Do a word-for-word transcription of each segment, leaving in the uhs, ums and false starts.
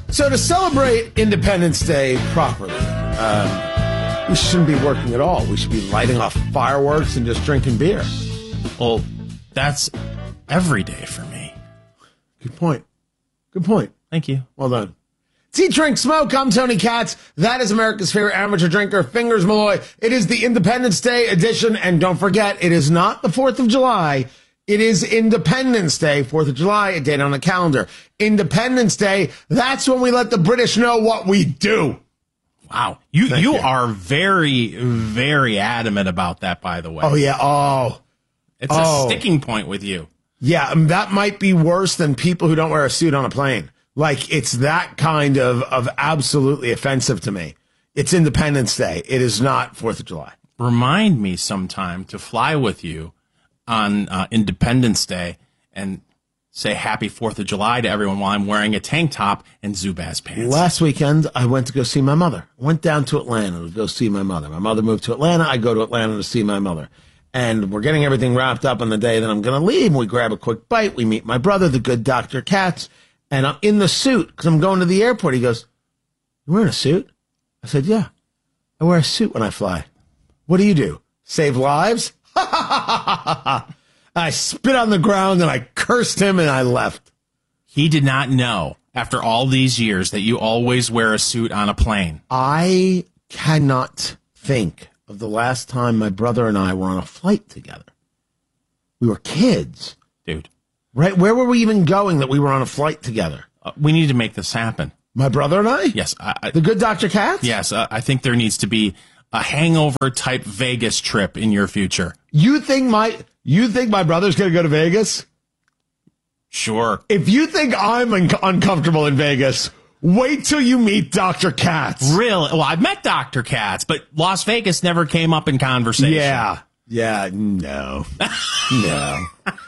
So to celebrate Independence Day properly, um, we shouldn't be working at all. We should be lighting off fireworks and just drinking beer. Well, that's every day for me. Good point. Good point. Thank you. Well done. It's Eat, Drink, Smoke. I'm Tony Katz. That is America's favorite amateur drinker, Fingers Malloy. It is the Independence Day edition, and don't forget, it is not the fourth of July. It is Independence Day, fourth of July, a date on the calendar. Independence Day, that's when we let the British know what we do. Wow. You Thank you, you. are very, very adamant about that, by the way. Oh, yeah. Oh. It's oh. a sticking point with you. Yeah, um, that might be worse than people who don't wear a suit on a plane. Like, it's that kind of, of absolutely offensive to me. It's Independence Day. It is not fourth of July. Remind me sometime to fly with you on uh, Independence Day and say happy fourth of July to everyone while I'm wearing a tank top and Zubaz pants. Last weekend, I went to go see my mother. I went down to Atlanta to go see my mother. My mother moved to Atlanta. I go to Atlanta to see my mother. And we're getting everything wrapped up on the day that I'm going to leave. We grab a quick bite. We meet my brother, the good Doctor Katz. And I'm in the suit because I'm going to the airport. He goes, "You wearing a suit?" I said, "Yeah, I wear a suit when I fly." "What do you do? Save lives?" I spit on the ground and I cursed him and I left. He did not know, after all these years, that you always wear a suit on a plane. I cannot think of the last time my brother and I were on a flight together. We were kids. Dude. Right? Where were we even going that we were on a flight together? Uh, we need to make this happen. My brother and I? Yes. I, I, the good Doctor Katz? Yes. Uh, I think there needs to be a hangover-type Vegas trip in your future. You think my you think my brother's going to go to Vegas? Sure. If you think I'm un- uncomfortable in Vegas, wait till you meet Doctor Katz. Really? Well, I've met Doctor Katz, but Las Vegas never came up in conversation. Yeah. Yeah. No. No.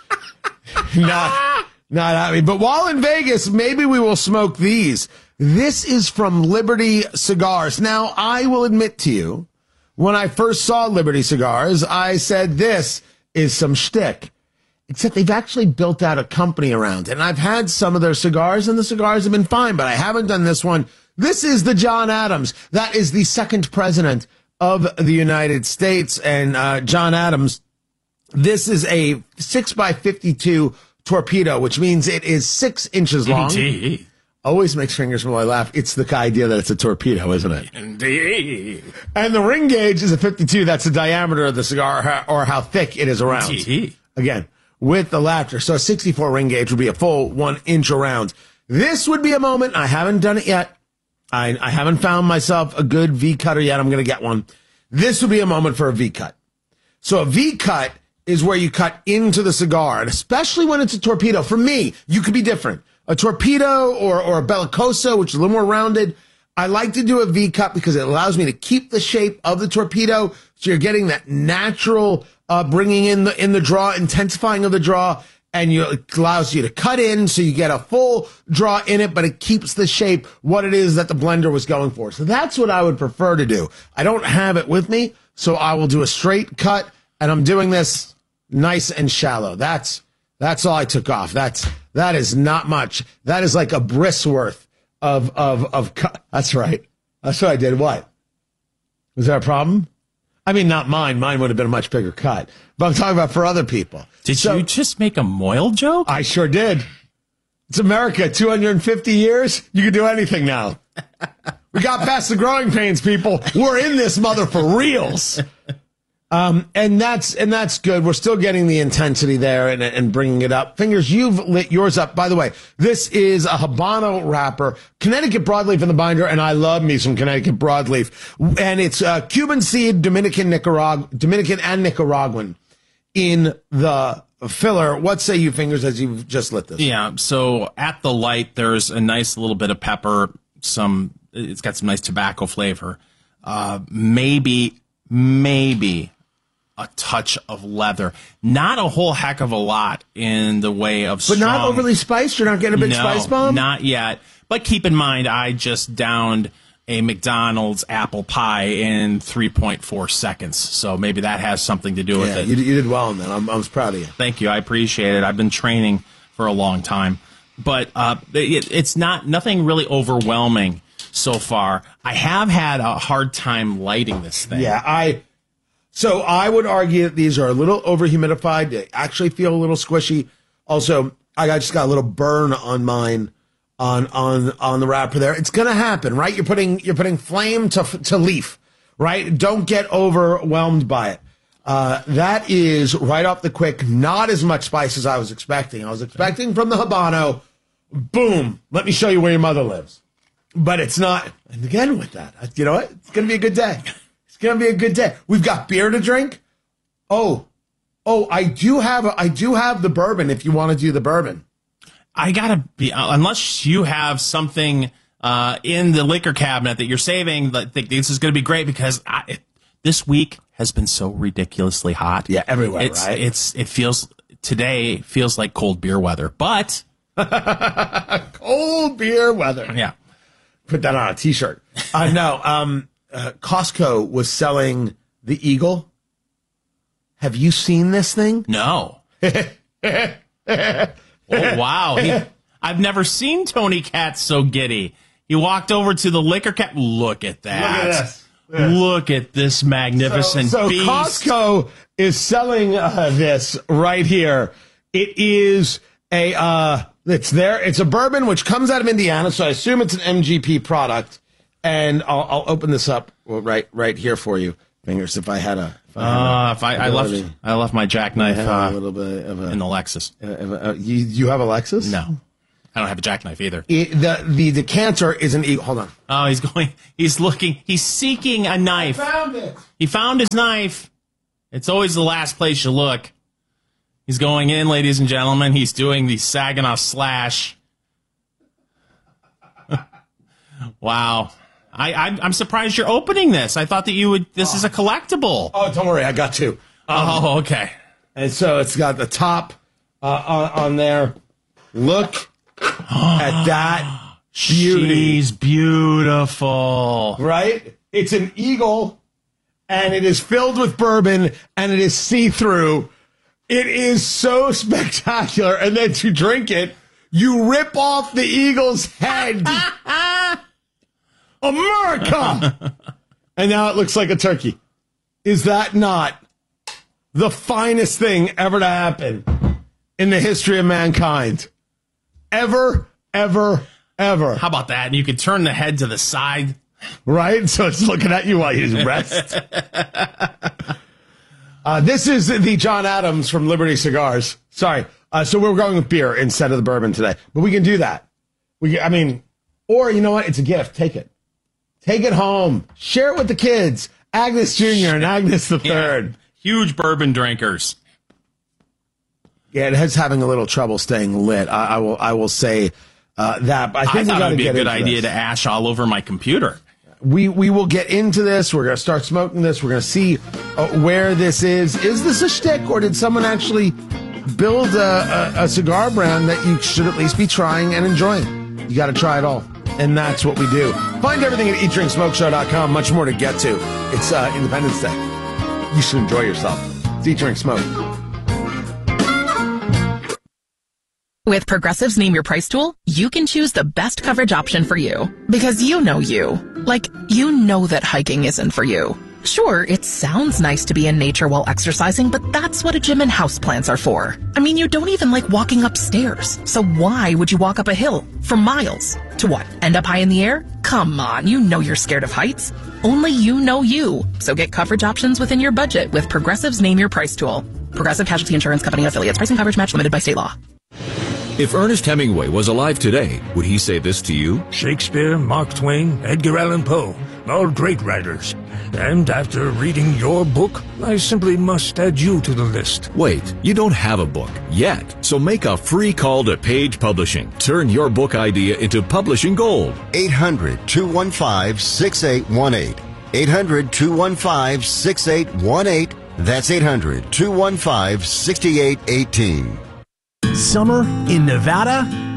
Not, not at me. But while in Vegas, maybe we will smoke these. This is from Liberty Cigars. Now, I will admit to you, when I first saw Liberty Cigars, I said this is some shtick. Except they've actually built out a company around it. And I've had some of their cigars, and the cigars have been fine, but I haven't done this one. This is the John Adams. That is the second president of the United States. And uh, John Adams, this is a six by fifty-two torpedo, which means it is six inches long. Indeed. Always makes Fingers Malloy laugh. It's the idea that it's a torpedo, isn't it? Indeed. And the ring gauge is a fifty-two. That's the diameter of the cigar, or how thick it is around. Indeed. Again, with the laughter. So a sixty-four ring gauge would be a full one inch around. This would be a moment. I haven't done it yet. I, I haven't found myself a good V cutter yet. I'm going to get one. This would be a moment for a V cut. So a V cut is where you cut into the cigar, and especially when it's a torpedo. For me, you could be different. A torpedo or, or a bellicoso, which is a little more rounded. I like to do a V cut because it allows me to keep the shape of the torpedo, so you're getting that natural uh, bringing in the in the draw, intensifying of the draw, and you, it allows you to cut in so you get a full draw in it, but it keeps the shape what it is that the blender was going for. So that's what I would prefer to do. I don't have it with me, so I will do a straight cut, and I'm doing this nice and shallow. That's that's all I took off. That's that is not much. That is like a bris worth of of of cut. That's right. That's what I did. What? Was there a problem? I mean, not mine. Mine would have been a much bigger cut. But I'm talking about for other people. Did so, you just make a Moyle joke? I sure did. It's America. two hundred fifty years. You can do anything now. We got past the growing pains, people. We're in this mother for reals. Um, and that's and that's good. We're still getting the intensity there and, and bringing it up. Fingers, you've lit yours up. By the way, this is a Habano wrapper, Connecticut broadleaf in the binder, and I love me some Connecticut broadleaf. And it's uh, Cuban seed, Dominican, Nicaragua, Dominican and Nicaraguan in the filler. What say you, Fingers, as you've just lit this? Yeah. So at the light, there's a nice little bit of pepper. Some it's got some nice tobacco flavor. Uh, maybe maybe. a touch of leather. Not a whole heck of a lot in the way of But strong. not overly spiced? You're not getting a big no, spice bomb? Not yet. But keep in mind, I just downed a McDonald's apple pie in three point four seconds. So maybe that has something to do with Yeah, it. you, you did well in that. I'm, I was proud of you. Thank you. I appreciate it. I've been training for a long time. but uh, it, it's not nothing really overwhelming so far. I have had a hard time lighting this thing. Yeah, I. So I would argue that these are a little overhumidified. They actually feel a little squishy. Also, I got, just got a little burn on mine on on on the wrapper there. It's gonna happen, right? You're putting you're putting flame to to leaf, right? Don't get overwhelmed by it. Uh, that is right off the quick. Not as much spice as I was expecting. I was expecting from the Habano. Boom! Let me show you where your mother lives. But it's not. And again, with that, you know what? It's gonna be a good day. It's gonna be a good day. We've got beer to drink. Oh, oh, I do have. A, I do have the bourbon. If you want to do the bourbon, I gotta be. Uh, unless you have something uh, in the liquor cabinet that you're saving, that think this is gonna be great because I, it, this week has been so ridiculously hot. Yeah, everywhere. It's, right? It's. It feels today feels like cold beer weather, but cold beer weather. Yeah. Put that on a t-shirt. Uh, no, um, uh, Costco was selling the Eagle. Have you seen this thing? No. Oh, wow. He, I've never seen Tony Katz so giddy. He walked over to the liquor cap. Look at that. Look at this. Yeah. Look at this magnificent so, so beast. Costco is selling uh, this right here. It is a... Uh, It's there. It's a bourbon which comes out of Indiana, so I assume it's an M G P product. And I'll, I'll open this up right right here for you, Fingers. If I had a, if I, had uh, a if I, I left, I left my jackknife uh, a little bit of a, in the Lexus. Uh, uh, you you have a Lexus? No, I don't have a jackknife either. It, the the decanter is an Eagle. Hold on. Oh, he's going. He's looking. He's seeking a knife. I found it. He found his knife. It's always the last place you look. He's going in, ladies and gentlemen. He's doing the Saginaw slash. Wow. I, I, I'm surprised you're opening this. I thought that you would. This oh. is a collectible. Oh, don't worry. I got two. Um, oh, okay. And so it's got the top uh, on, on there. Look at that beauty. She's beautiful. Right? It's an Eagle, and it is filled with bourbon, and it is see-through. It is so spectacular. And then to drink it, you rip off the Eagle's head. America! And now it looks like a turkey. Is that not the finest thing ever to happen in the history of mankind? Ever, ever, ever. How about that? And you could turn the head to the side. Right? So it's looking at you while you rest. Uh, this is the John Adams from Liberty Cigars. Sorry. Uh, so we're going with beer instead of the bourbon today. But we can do that. We, I mean, or you know what? It's a gift. Take it. Take it home. Share it with the kids. Agnes Junior and Agnes the Third. Yeah. Huge bourbon drinkers. Yeah, it is having a little trouble staying lit. I, I will I will say uh, that. But I think I thought it would be a good idea this. to ash all over my computer. We we will get into this. We're going to start smoking this. We're going to see uh, where this is. Is this a shtick, or did someone actually build a, a, a cigar brand that you should at least be trying and enjoying? You got to try it all. And that's what we do. Find everything at eat drink smoke show dot com. Much more to get to. It's uh, Independence Day. You should enjoy yourself. It's Eat, Drink, Smoke. With Progressive's Name Your Price tool, you can choose the best coverage option for you. Because you know you. Like, you know that hiking isn't for you. Sure, it sounds nice to be in nature while exercising, but that's what a gym and houseplants are for. I mean, you don't even like walking upstairs. So why would you walk up a hill for miles? To what? End up high in the air? Come on, you know you're scared of heights. Only you know you. So get coverage options within your budget with Progressive's Name Your Price tool. Progressive Casualty Insurance Company affiliates. Pricing coverage match limited by state law. If Ernest Hemingway was alive today, would he say this to you? Shakespeare, Mark Twain, Edgar Allan Poe, all great writers. And after reading your book, I simply must add you to the list. Wait, you don't have a book yet, so make a free call to Page Publishing. Turn your book idea into publishing gold. eight hundred, two one five, six eight one eight. eight hundred, two one five, six eight one eight. That's eight hundred, two one five, six eight one eight. Summer in Nevada?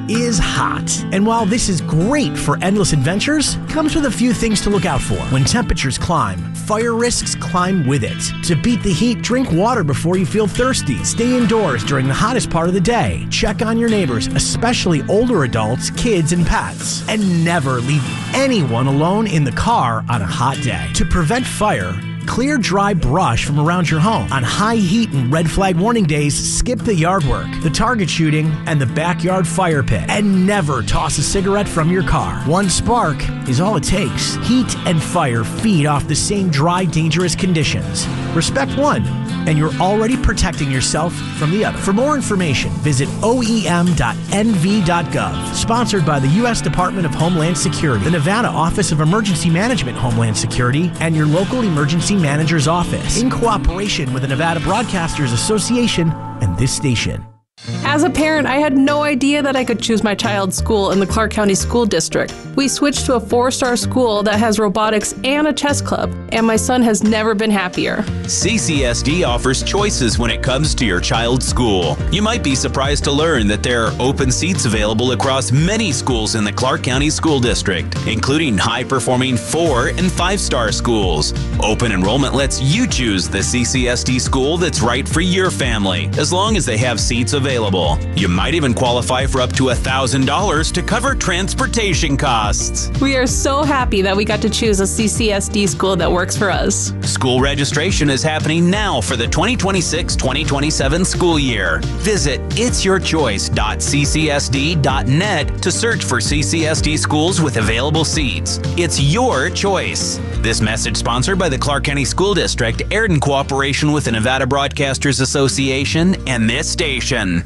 is hot. And while this is great for endless adventures, it comes with a few things to look out for. When temperatures climb, fire risks climb with it. To beat the heat, drink water before you feel thirsty. Stay indoors during the hottest part of the day. Check on your neighbors, especially older adults, kids, and pets. And never leave anyone alone in the car on a hot day. To prevent fire, clear dry brush from around your home. On high heat and red flag warning days, skip the yard work, the target shooting, and the backyard fire pit. And never toss a cigarette from your car. One spark is all it takes. Heat and fire feed off the same dry, dangerous conditions. Respect one, and you're already protecting yourself from the other. For more information, visit O E M dot N V dot gov. Sponsored by the U S Department of Homeland Security, the Nevada Office of Emergency Management Homeland Security, and your local emergency manager's office, in cooperation with the Nevada Broadcasters Association and this station. As a parent, I had no idea that I could choose my child's school in the Clark County School District. We switched to a four-star school that has robotics and a chess club, and my son has never been happier. C C S D offers choices when it comes to your child's school. You might be surprised to learn that there are open seats available across many schools in the Clark County School District, including high-performing four- and five-star schools. Open enrollment lets you choose the C C S D school that's right for your family, as long as they have seats available. You might even qualify for up to one thousand dollars to cover transportation costs. We are so happy that we got to choose a C C S D school that works for us. School registration is happening now for the twenty twenty-six twenty twenty-seven school year. Visit its your choice dot c c s d dot net to search for C C S D schools with available seats. It's your choice. This message sponsored by the Clark County School District, aired in cooperation with the Nevada Broadcasters Association and this station.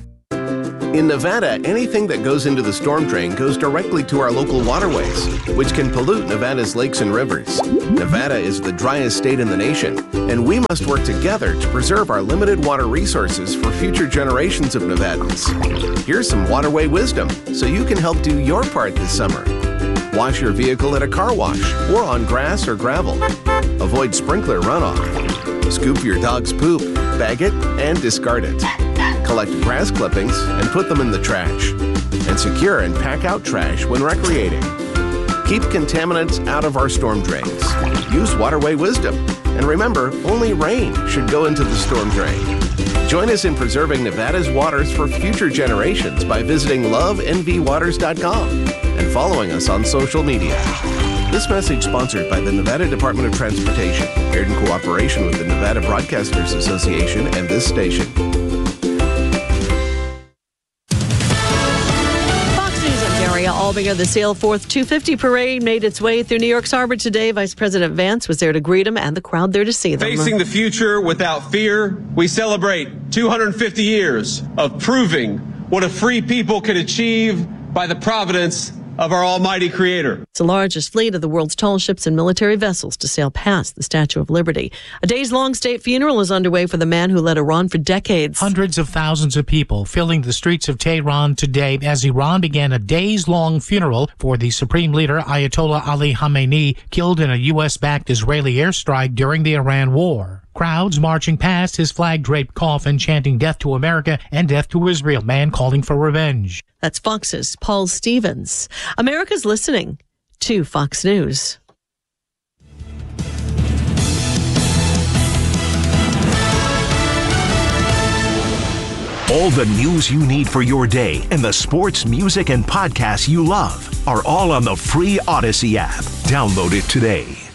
In Nevada, anything that goes into the storm drain goes directly to our local waterways, which can pollute Nevada's lakes and rivers. Nevada is the driest state in the nation, and we must work together to preserve our limited water resources for future generations of Nevadans. Here's some waterway wisdom so you can help do your part this summer. Wash your vehicle at a car wash or on grass or gravel. Avoid sprinkler runoff. Scoop your dog's poop, bag it, and discard it. Collect grass clippings and put them in the trash. And secure and pack out trash when recreating. Keep contaminants out of our storm drains. Use waterway wisdom. And remember, only rain should go into the storm drain. Join us in preserving Nevada's waters for future generations by visiting love n v waters dot com and following us on social media. This message sponsored by the Nevada Department of Transportation, aired in cooperation with the Nevada Broadcasters Association and this station. Fox News, I'm Daria Albinger. The Sail Forth two fifty parade made its way through New York's harbor today. Vice President Vance was there to greet him and the crowd there to see them. Facing the future without fear, we celebrate two hundred fifty years of proving what a free people can achieve by the providence of our almighty creator. It's the largest fleet of the world's tall ships and military vessels to sail past the Statue of Liberty. A days-long state funeral is underway for the man who led Iran for decades. Hundreds of thousands of people filling the streets of Tehran today as Iran began a days-long funeral for the supreme leader Ayatollah Ali Khamenei, killed in a U S-backed Israeli airstrike during the Iran war. Crowds marching past his flag-draped coffin, chanting death to America and death to Israel, man calling for revenge. That's Fox's Paul Stevens. America's listening to Fox News. All the news you need for your day and the sports, music, and podcasts you love are all on the free Odyssey app. Download it today.